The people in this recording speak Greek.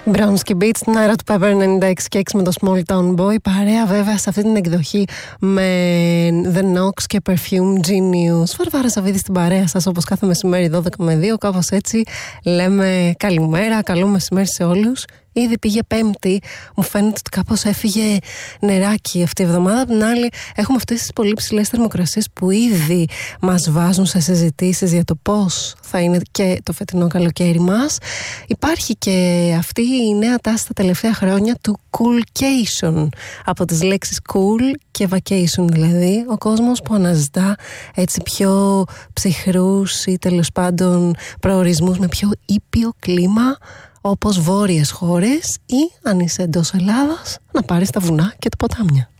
Bronski Beach, την αέρα του Pepper 96 και 6 με το Small Town Boy. Παρέα βέβαια σε αυτή την εκδοχή με The Knox και Perfume Genius. Βαρβάρα Σαββίδη στην παρέα σας, όπως κάθε μεσημέρι 12 με 2. Κάπως έτσι λέμε καλημέρα, καλό μεσημέρι σε όλους. Ήδη πήγε Πέμπτη, μου φαίνεται ότι κάπως έφυγε νεράκι αυτή η εβδομάδα. Απ' την άλλη, έχουμε αυτές τις πολύ ψηλές θερμοκρασίες που ήδη μας βάζουν σε συζητήσεις για το πώς θα είναι και το φετινό καλοκαίρι μας. Υπάρχει και αυτή η νέα τάση τα τελευταία χρόνια του coolcation, από τις λέξεις cool και vacation, δηλαδή ο κόσμος που αναζητά έτσι πιο ψυχρούς ή τέλος πάντων προορισμούς με πιο ήπιο κλίμα, όπως βόρειες χώρες, ή αν είσαι εντός Ελλάδας να πάρεις τα βουνά και τα ποτάμια.